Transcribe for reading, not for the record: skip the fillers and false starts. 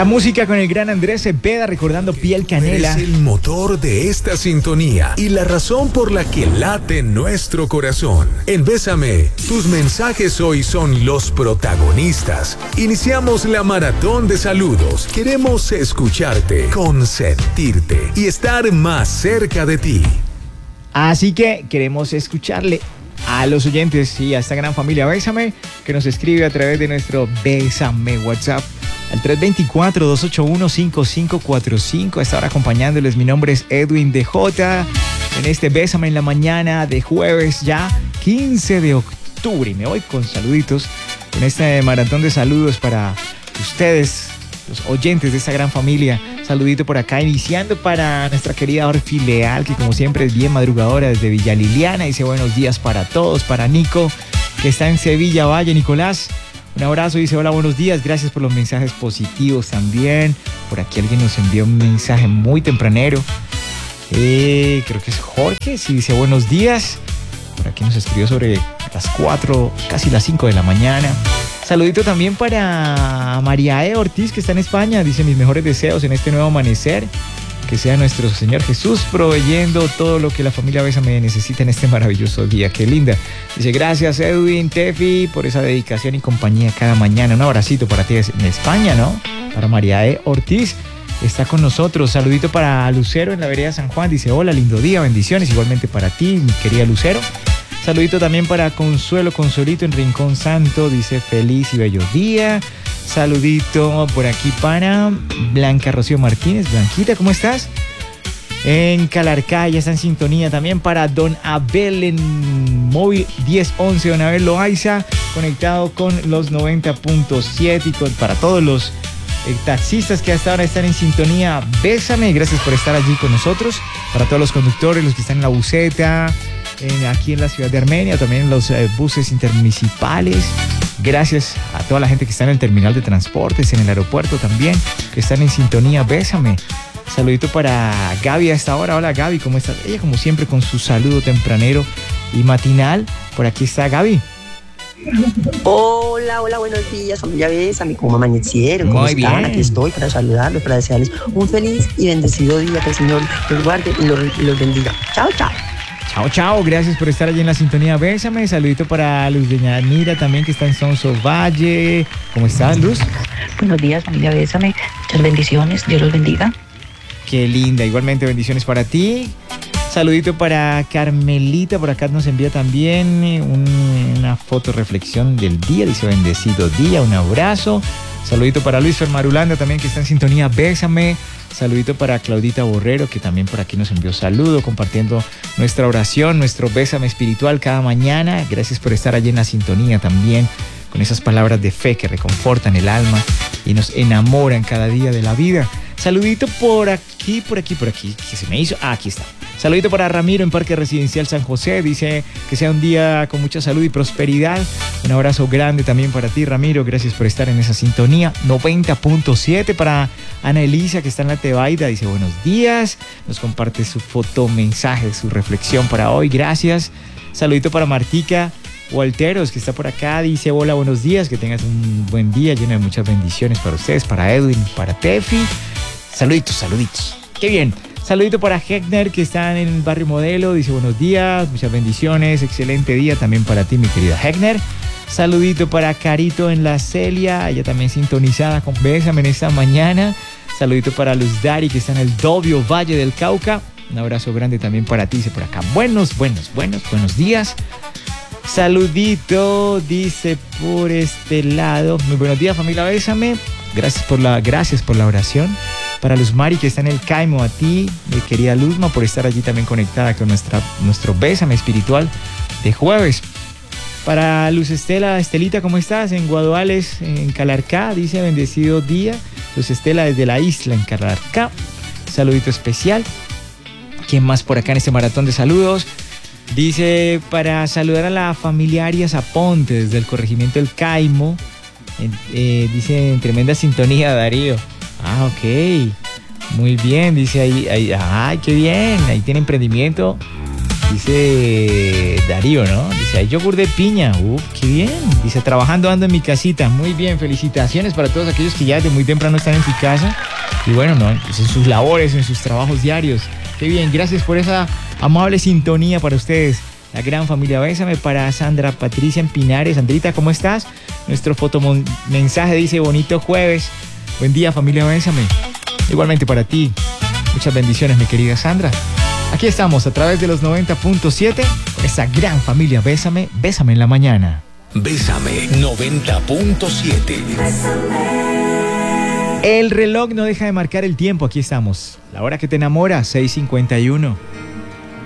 La música con el gran Andrés Cepeda recordando Piel Canela. Es el motor de esta sintonía y la razón por la que late nuestro corazón. En Bésame, tus mensajes hoy son los protagonistas. Iniciamos la maratón de saludos. Queremos escucharte, consentirte y estar más cerca de ti. Así que queremos escucharle a los oyentes y a esta gran familia Bésame que nos escribe a través de nuestro Bésame WhatsApp al 324-281-5545. A esta hora acompañándoles, mi nombre es Edwin DJ en este Bésame en la mañana de jueves ya 15 de octubre. Y me voy con saluditos en este maratón de saludos para ustedes, los oyentes de esta gran familia. Saludito por acá, iniciando para nuestra querida Orfi Leal, que como siempre es bien madrugadora desde Villa Liliana. Dice buenos días para todos, para Nico, que está en Sevilla Valle. Nicolás, un abrazo, dice hola, buenos días, gracias por los mensajes positivos también. Por aquí alguien nos envió un mensaje muy tempranero. Creo que es Jorge, sí, dice buenos días. Por aquí nos escribió sobre las 4, casi las 5 de la mañana. Saludito también para María E. Ortiz, que está en España. Dice mis mejores deseos en este nuevo amanecer. Que sea nuestro Señor Jesús proveyendo todo lo que la familia Bésame necesita en este maravilloso día. Qué linda. Dice gracias Edwin, Tefi, por esa dedicación y compañía cada mañana. Un abracito para ti en España, ¿no? Para María E. Ortiz. Está con nosotros. Saludito para Lucero en la vereda San Juan. Dice hola, lindo día, bendiciones. Igualmente para ti, mi querida Lucero. Saludito también para Consuelito en Rincón Santo. Dice feliz y bello día. Saludito por aquí para Blanca Rocío Martínez. Blanquita, ¿cómo estás? En Calarcá, ya está en sintonía. También para Don Abel en móvil 1011. Don Abel Loaiza, conectado con los 90.7. Y para todos los taxistas que hasta ahora están en sintonía, Bésame. Gracias por estar allí con nosotros. Para todos los conductores, los que están en la buseta, aquí en la ciudad de Armenia, también en los buses intermunicipales. Gracias a toda la gente que está en el terminal de transportes, en el aeropuerto también, que están en sintonía. Bésame. Saludito para Gaby a esta hora. Hola Gaby, ¿cómo estás? Ella como siempre con su saludo tempranero y matinal. Por aquí está Gaby. Hola, buenos días, familia Bésame, ¿cómo amanecieron? ¿Cómo Muy están? bien. Aquí estoy para saludarlos, para desearles un feliz y bendecido día, que el Señor los guarde y los bendiga. Chao, chao. Chao, gracias por estar allí en la sintonía Bésame. Saludito para Luz de Ñanira también, que está en Sonso Valle. ¿Cómo estás, Luz? Buenos días, familia Bésame. Muchas bendiciones, Dios los bendiga. Qué linda, igualmente bendiciones para ti. Saludito para Carmelita, por acá nos envía también una foto reflexión del día. Dice bendecido día, un abrazo. Saludito para Luis Fermarulanda también, que está en sintonía Bésame. Saludito para Claudita Borrero, que también por aquí nos envió saludo, compartiendo nuestra oración, nuestro Bésame espiritual cada mañana. Gracias por estar allí en la sintonía también, con esas palabras de fe que reconfortan el alma y nos enamoran cada día de la vida. Saludito por aquí, que se me hizo. Aquí está. Saludito para Ramiro en Parque Residencial San José. Dice que sea un día con mucha salud y prosperidad. Un abrazo grande también para ti, Ramiro. Gracias por estar en esa sintonía. 90.7 para Ana Elisa, que está en la Tebaida. Dice buenos días. Nos comparte su foto, mensaje, su reflexión para hoy. Gracias. Saludito para Martica Walteros, que está por acá. Dice hola, buenos días. Que tengas un buen día lleno de muchas bendiciones para ustedes, para Edwin, para Tefi. Saluditos. Qué bien. Saludito para Heckner, que está en el barrio Modelo. Dice buenos días, muchas bendiciones, excelente día también para ti, mi querida Heckner. Saludito para Carito en la Celia, ella también sintonizada con Bésame en esta mañana. Saludito para Luz Dari, que está en el Dobio Valle del Cauca. Un abrazo grande también para ti, dice por acá. Buenos días. Saludito, dice por este lado. Muy buenos días, familia Bésame. Gracias por la oración. Para Luz Mari, que está en el Caimo, a ti, mi querida Luzma, por estar allí también conectada con nuestro Bésame espiritual de jueves. Para Luz Estelita, ¿cómo estás? En Guaduales, en Calarcá, dice bendecido día. Luz Estela desde la isla, en Calarcá. Saludito especial. ¿Quién más por acá en este maratón de saludos? Dice para saludar a la familia Arias Aponte desde el corregimiento del Caimo. Dice en tremenda sintonía, Darío. Ah, ok. Muy bien, dice ahí. Ay, qué bien. Ahí tiene emprendimiento Dice Darío, ¿no? Dice, hay yogur de piña. Qué bien. Dice, trabajando ando en mi casita. Muy bien, felicitaciones para todos aquellos que ya desde muy temprano están en su casa. Y bueno, ¿no? Pues en sus labores, en sus trabajos diarios. Qué bien, gracias por esa amable sintonía para ustedes. La gran familia Bésame, para Sandra Patricia en Pinares. Sandrita, ¿cómo estás? Nuestro fotomensaje dice, bonito jueves. Buen día, familia Bésame. Igualmente para ti. Muchas bendiciones, mi querida Sandra. Aquí estamos a través de los 90.7 con esta gran familia Bésame, Bésame en la mañana. Bésame 90.7. El reloj no deja de marcar el tiempo, aquí estamos. La hora que te enamora, 6:51.